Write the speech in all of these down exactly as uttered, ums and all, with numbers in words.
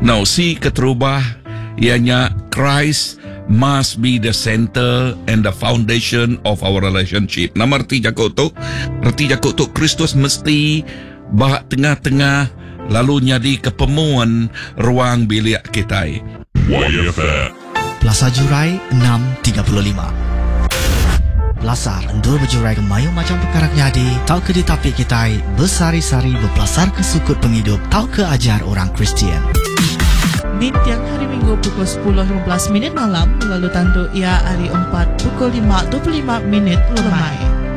Now, si keterubah ianya Christ must be the center and the foundation of our relationship. Nama erti jakut tu, erti jakut tu Kristus mesti bah tengah-tengah lalu nyadi kepemuan ruang bilik kita. Y F M Plaza Jurai enam tiga puluh lima. Belasar endur berjurai ke mayu macam perkara jadi, tau ke di tapik kita bersari-sari berpelasar ke sukut penghidup, tau ke ajar orang Kristian. Di tiang hari Minggu pukul sepuluh lima belas minit malam, lalu tandu ia hari empat pukul lima dua puluh lima minit lemai.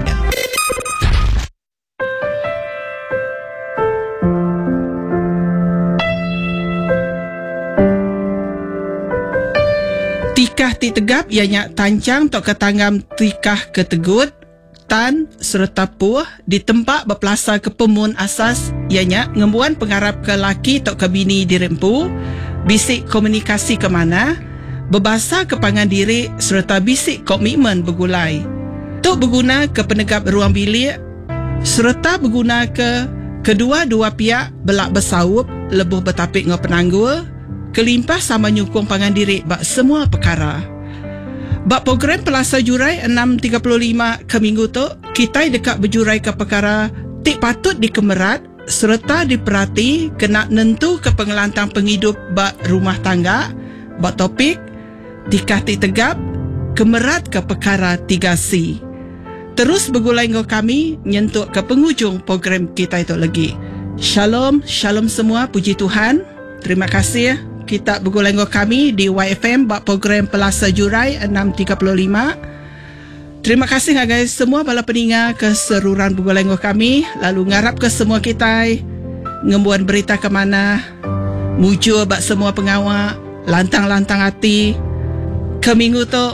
Tikah ti tegap ianya tancang tok ketanggam tikah ketegut tan serta puh di tempat berpelasar ke pemun asas ianya ngembuan pengarap ke laki tok ke bini dirempu bisik komunikasi ke mana berbahasa kepangan diri serta bisik komitmen bergulai tok berguna ke penegap ruang bilik serta berguna ke kedua-dua pihak belak bersaup lebuh bertapik ngau penanggul kelimpah sama nyukung pangan diri bak semua perkara. Bak program Pelasar Jurai enam tiga puluh lima ke minggu tu, kita dekat berjurai ke perkara tik patut dikemerat serta diperhati kena nentu ke pengelantang penghidup bak rumah tangga, bak topik tikah tik tegap, kemerat ke perkara tiga C. Terus bergulai dengan kami nyentuk ke penghujung program kita itu lagi. Shalom, shalom semua, puji Tuhan. Terima kasih kita bergulai dengan kami di Y F M bak program Pelasar Jurai enam tiga puluh lima. Terima kasih guys semua bala pendengar keseruan bergulai dengan kami. Lalu ngarap ke semua kita ngembuan berita ke mana mujur bak semua pengawal lantang-lantang hati. Ke minggu tu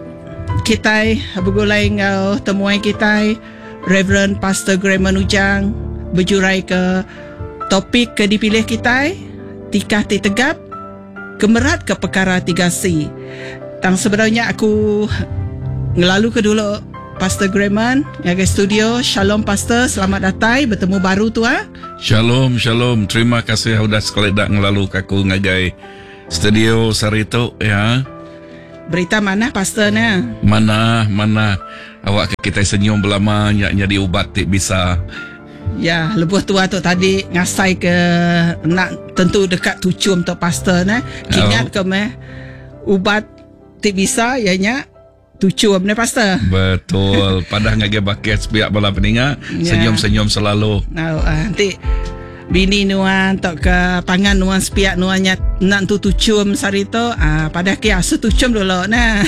kita bergulai dengan temuan kita Reverend Pastor Graham Ujang berjurai ke topik ke dipilih kita tikah ti tegap kemerat ke perkara tiga C. Tang sebenarnya aku ngelalu ke dulu Pastor Grayman yang ke studio. Shalom Pastor, selamat datang bertemu baru tu ah. Shalom, shalom. Terima kasih sudah sekali dak ngelalu aku ngagai studio sarito ya. Berita mana Pastor na? Mana, mana awak kita senyum belama nya di ubat tik bisa. Ya, lebuh tua tu tadi ngasai ke nak tentu dekat tucum tu Pastor na. Kingat oh. ke meh ubat tik bisa ianya tucum ni Pastor. Betul. Padah ngage baket pihak bala pendengar ya. Senyum-senyum selalu. Nah, nanti bini nuan tok ke pangan nuan sepiak nuannya nak tu tucum sarito ah padah ke asu tucum dulu nah.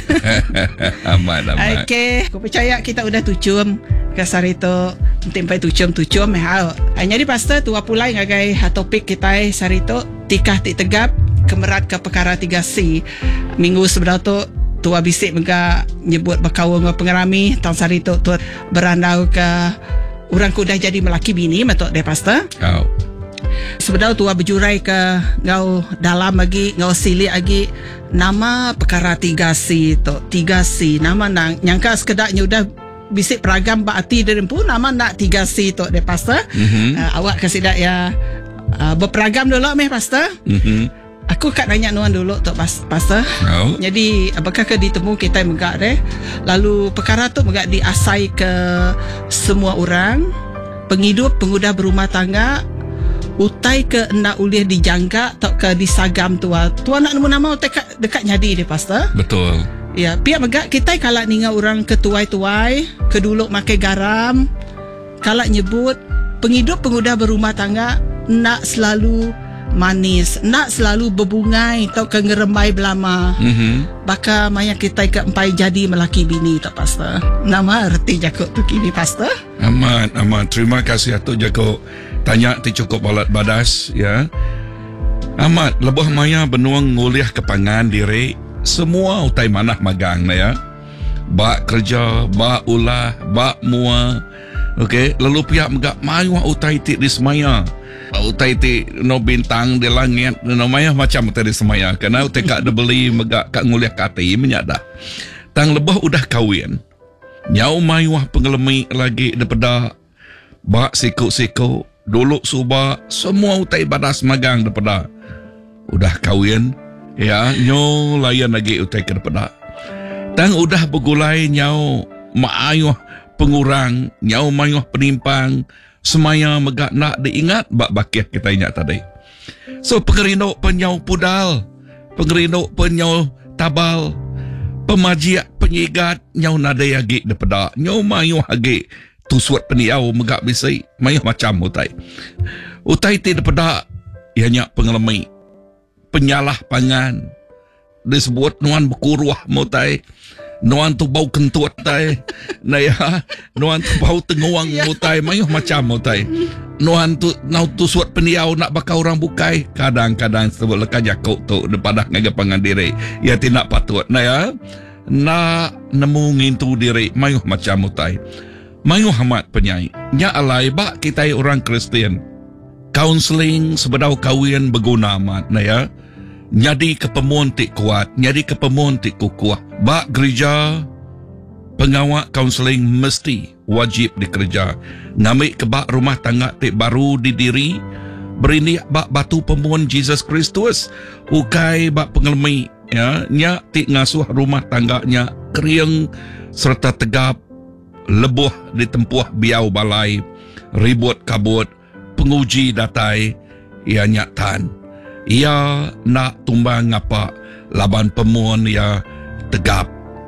Aman aman. Okey, aku percaya kita udah tucum ke sarito tempai tucum-tucum eh hal. Hanya di Pastor tua pulai ngagai topik kita sarito tikah tik tegap kemerat ke perkara tiga C. Minggu sebelah tu tua bisik mega nyebut berkawan dengan pengerami tang sarito tu berandau ke orang kudah jadi melaki bini matok deh Pastor. Oh. Sebenarnya tua berjurai ke ngau dalam lagi ngau silik lagi nama perkara tiga C tu tiga C nama nang nyangka sekedarnya udah bisik peragam bakti dari pun nama nak tiga C tu deh Pastor. Mm-hmm. Uh, awak kasih dak ya uh, berperagam dulu meh Pastor. Mm-hmm. Aku kat nanya nuan dulu tu Pastor. Oh. Jadi apakah ke ditemu kita megak deh. Lalu perkara tu megak diasai ke semua orang penghidup pengudah berumah tangga utai ke nak ulih dijangka atau ke disagam tua. Tua nak nemu nama dekat dekat nyadi deh Pastor. Betul. Ya, pihak megak kita kalau ninga orang ketuai-tuai, keduluk makai garam, kalau nyebut penghidup pengudah berumah tangga nak selalu manis, nak selalu berbungai atau ke ngeremai belama. Mm-hmm. Baka maya kita ke empai jadi melaki bini tak Pastor. Nama erti jakuk tu kini Pastor. Aman, aman. Terima kasih atuk jakuk. Tanya ti cukup balat badas ya. Amat lebuh maya benuang nguliah kepangan diri semua utai manah magang na ya. Bak kerja, bak ulah, bak mua. Okey, lalu pihak megak mayu utai ti di semaya. Utai ti no bintang di langit, no maya macam utai di semaya. Karena utai kak debeli megak kak nguliah kati menyada. Tang lebuh udah kawin. Nyau mayu pengelemi lagi daripada bak siku-siku. Dulu subah semua utai badas magang daripada udah kahwin, ya, nyo layan lagi utai ke depan. Tang udah bergulai nyau maayuh pengurang, nyau mayuh penimpang, semaya megak nak diingat bak bakih kita ingat tadi. So pengerino penyau pudal, pengerino penyau tabal, pemajiak penyigat nyau nadai agi depada, nyau mayuh agi tusuat peniau megak bisai, mayuh macam utai. Utai ti depada ianya pengelemi, penyalah pangan, disebut nuan berkuruah mutai, nuan tu bau kentut tai, naya, nuan tu bau tenguang mutai, mayuh macam mutai, nuan tu nau tu suat peniau nak bakal orang bukai, kadang-kadang sebut lekat jakuk tu depada ngaga pangan diri, ya tidak patut, naya, nak nemu ngintu diri, mayuh macam mutai, mayuh amat penyai, nya alai bak kita orang Kristian, counseling sebedau kahwin berguna amat, naya. Nyadi kepemuan tik kuat, nyadi kepemuan tik kukuah. Bak gereja, pengawak kaunseling mesti wajib dikerja. Ngambil ke bak rumah tangga tik baru didiri, berini bak batu pemuan Jesus Kristus, ukai bak pengelmi, ya, nya tik ngasuh rumah tangganya keriang serta tegap, lebuh ditempuh biau balai, ribut kabut, penguji datai, ia nyatan. Ia nak tumbang apa laban pemuan ia tegap.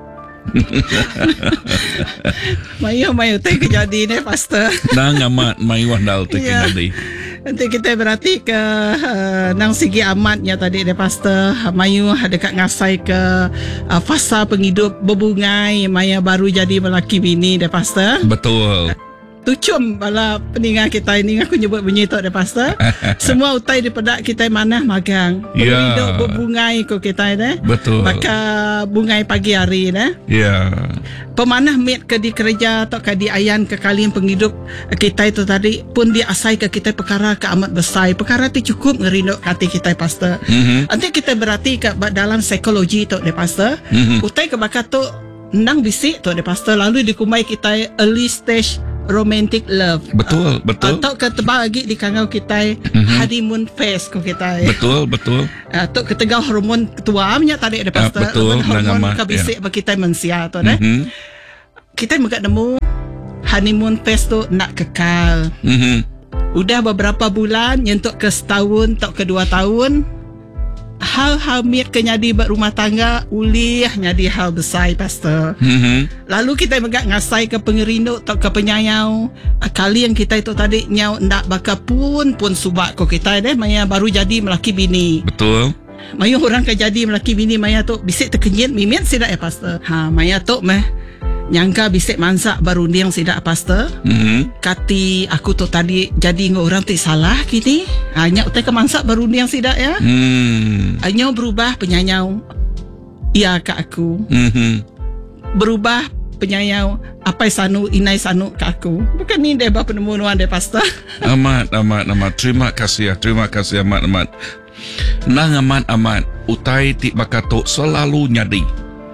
Mayu-mayu teh kejadian eh pastor. Nang amat mayu dal teh Ya. kejadi. Nanti kita berarti ke uh, nang segi amatnya tadi deh pastor. Mayu dekat ngasai ke uh, fasa penghidup berbungai, maya baru jadi melaki bini deh pastor. Betul. Tucum bala peningat kita ini aku nyebut bunyi tu deh pastor. Semua utai daripada kita mana magang. Ya. Penghidup berbungai ko kita deh. Betul. Maka bungai pagi hari deh. Ya. Pemanah mit ke di kerja atau ke di ayan ke kalian penghidup kita itu tadi pun dia asai ke kita perkara ke amat besar. Perkara itu cukup ngerinduk hati kita pastor. Mhm. Nanti kita berarti ke dalam psikologi tu deh pastor. Mhm. Utai ke bakat tu nang bisik tu deh pastor. Lalu dikumai kita early stage romantic love. Betul, betul. Atau ke tebal lagi di kangau kita Mhm. honeymoon phase ko kita. Betul, betul. Atau ketegau hormon ketua amnya tadi ada Ah, pastor. betul, hormon nang amat, kabisik bagi kita mensia tu deh. Mhm. Kita megak nemu honeymoon phase tu nak kekal. Mhm. Udah beberapa bulan nyentuk ke setahun atau ke dua tahun. Hal-hal miat ke nyadi berumah tangga ulih nyadi hal besar pastor. Mhm. Lalu kita megak ngasai ke pengerinduk atau ke penyayau. Kali yang kita itu tadi nyau ndak baka pun pun subak ko kita deh maya baru jadi melaki bini. Betul. Maya orang ke jadi melaki bini maya tu bisik terkenyit mimian sidak ya pastor. Ha maya tu meh nyangka bisik mansak baru diang sidak pastor. Mhm. Kati aku tu tadi jadi ngau orang ti salah kini. Hanya utai ke mansak baru diang sidak ya. Hmm. Hanya berubah penyayau. Ya ke aku. Mhm. Berubah penyayau apa sanu inai sanu ke aku. Bukan ni dia bapa penemuan dia pastor. Amat, amat, amat. Terima kasih, terima kasih amat, amat. Nang amat, amat. Utai ti bakato selalu nyadi.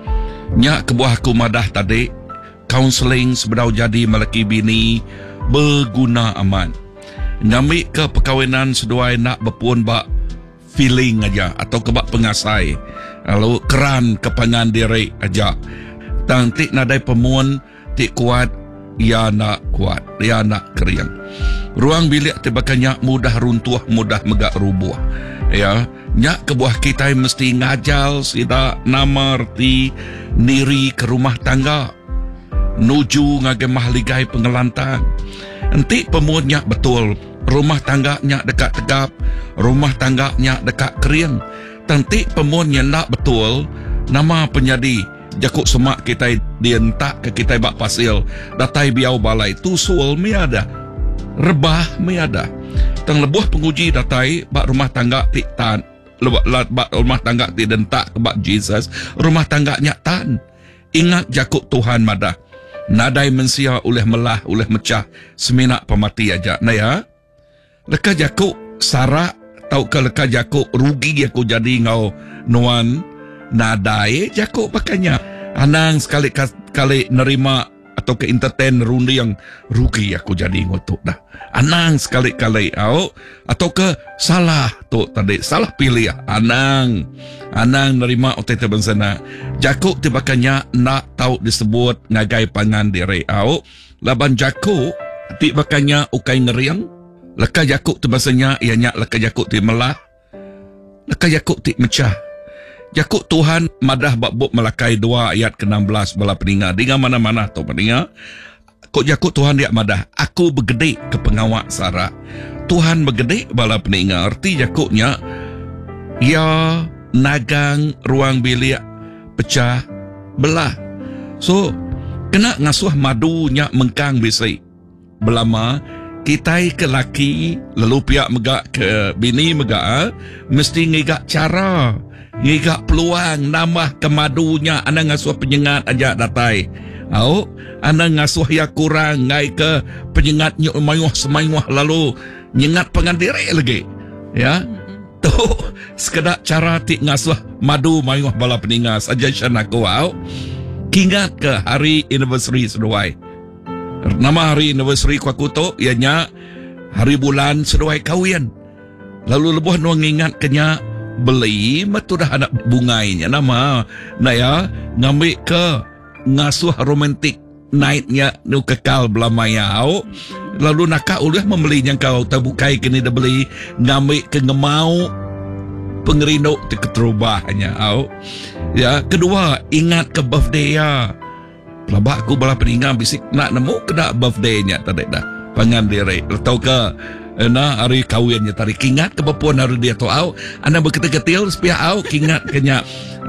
Nyak kebuah aku madah tadi. Counseling sebedau jadi melaki bini berguna amat. Nyamik ke perkahwinan seduai nak berpuan bak feeling aja atau kebak pengasai. Lalu keran kepangan diri aja. Tang tik nadai pemuan tik kuat, ia nak kuat, ia nak keriang. Ruang bilik tibakannya mudah runtuh, mudah megak rubuh. Ya, nyak kebuah kita mesti ngajal sida nama reti niri ke rumah tangga. Nuju ngagemah ligai pengelantang. Nanti pemuannya betul. Rumah tangganya dekat tegap. Rumah tangganya dekat keriang. Nanti pemuannya nak betul. Nama penyadi. Jakuk semak kita dientak ke kita bak pasil. Datai biau balai. Tusul mi ada. Rebah mi ada. Tang lebuh penguji datai bak rumah tangga tik tan. Lebak bak rumah tangga tik dentak ke bak Jesus. Rumah tangganya tan. Ingat jakuk Tuhan madah. Nadai mensia oleh melah, oleh mecah, seminak pemati aja. Nah ya, leka jakuk sarak, tau ke leka jakuk rugi aku jadi ngau nuan, nadai jakuk pakainya. Anang sekali kali nerima atau ke entertain rundi yang rugi aku jadi ngotok dah. Anang sekali-kali au atau ke salah tu tadi salah pilih anang. Anang nerima otai terbensana. Jakuk tibakanya nak tahu disebut ngagai pangan diri au. Laban jakuk tibakanya ukai ngeriang. Laka jakuk terbensanya ianya laka jakuk ti melah. Laka jakuk ti mecah. Jakuk Tuhan madah bab Malakai dua ayat ke enam belas bala peninga. Dengar mana-mana tu peninga. Kok jakuk Tuhan dia madah. Aku bergede ke pengawak Sarah. Tuhan bergede bala peninga. Arti jakuknya. Ya nagang ruang bilik pecah belah. So kena ngasuh madunya mengkang bisi. Belama kita ke laki lalu pihak megak ke bini megak mesti ngigak cara. Ngigak peluang nambah kemadunya anda ngasuh penyengat aja datai. Au, anda ngasuh ya kurang ngai ke penyengatnya mayuh semayuh lalu nyengat pengandiri lagi. Ya. Tu sekedar cara ti ngasuh madu mayuh bala peninga suggestion aku au. Kingat ke hari anniversary seduai. Nama hari anniversary ku aku tu ianya hari bulan seduai kahwin. Lalu lebuh nu ngingat kenya beli matu dah anak bungainya nama nah ya ngambil ke ngasuh romantik nightnya nu kekal belamaya au lalu nak ulah membeli yang kau tabukai kini dah beli ngambil ke ngemau pengerindo te keterubahnya au ya kedua ingat ke birthday ya pelabak aku bala peningan bisik nak nemu kena birthday nya tadi dah pangan diri atau ke na hari kawinnya tadi kingat ke bapuan hari dia tu au anda berketil-ketil sepia au kingat kenya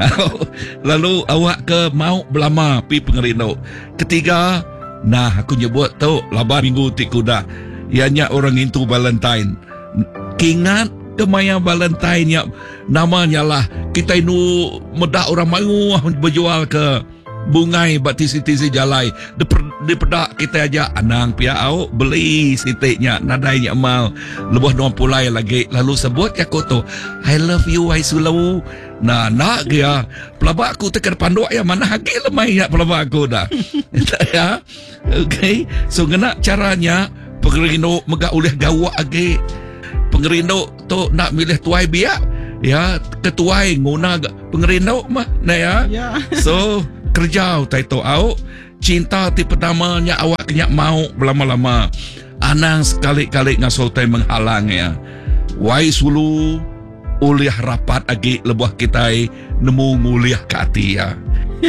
lalu awak ke mau belama pi pengerindo ketiga nah aku nyebut tu laba minggu ti kuda ianya orang itu Valentine kingat ke maya Valentine nya namanya lah kita inu medak orang mayu berjual ke bungai bat tisi-tisi jalai di, di pedak kita aja anang pia au beli sitiknya nadainya mal lebuh dua pulai lagi lalu sebut aku tu I love you I sulau nah nak dia pelabak aku tekan panduk ya mana hagi lemai ya pelabak aku dah ya okay so kena caranya pengerindo megak ulih gawak lagi pengerindo tu nak milih tuai biak ya ketuai nguna pengerindo mah nah ya Ya. so kerja utai to au cinta ti pertamanya awak kenyak mau berlama-lama anang sekali-kali ngasuh tai menghalang ya wai sulu uliah rapat agi lebuh kita nemu muliah ke hati ya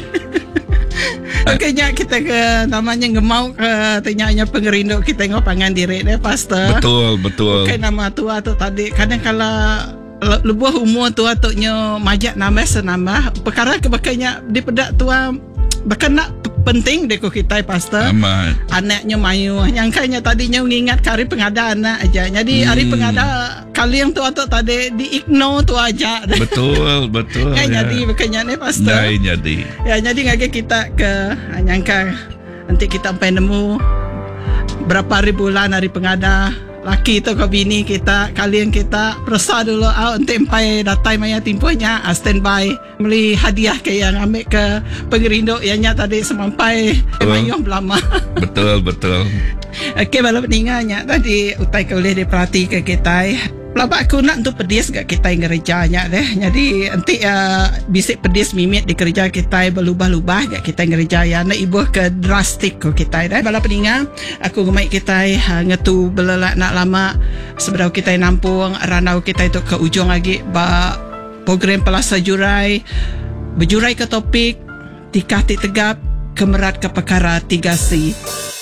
Kayaknya kita ke namanya ngemau ke tanyanya pengerindo kita ngopangan diri deh pastor. betul betul Bukan nama tua tu tadi kadang kala le- lebuh umur tua tu nyo majak nambah senambah perkara kebakanya di pedak tua bahkan nak p- penting deh ko kita pastor. amat Anaknya mayu nyangkanya tadinya ngingat kari pengada anak aja. Jadi Hmm. hari pengada kali yang tua tu tadi di ignore tu aja. betul betul Ya, ya. jadi makanya nih pastor. Dai jadi Ya jadi ngage kita ke nyangka nanti kita sampai nemu berapa hari bulan hari pengada laki tu ke bini kita kalian kita perasa dulu out nanti sampai datai maya timpunya uh, standby beli hadiah ke yang ambil ke pengerindo ianya tadi semampai Oh. mayuh belama. betul betul Okey bala peninggalnya tadi utai ke boleh diperhati ke kita. Pelabak aku nak untuk pedis gak kita yang gerejanya deh. Jadi nanti uh, bisik pedis mimit di kerja kita berlubah-lubah gak kita yang gereja ya. Nak ibuh ke drastik ko kita deh. Bala peninggal aku gemai kita uh, ngetu belelak nak lama seberau kita nampung ranau kita itu ke ujung lagi ba program pelasa jurai berjurai ke topik tikah ti tegap kemerat ke perkara tiga C.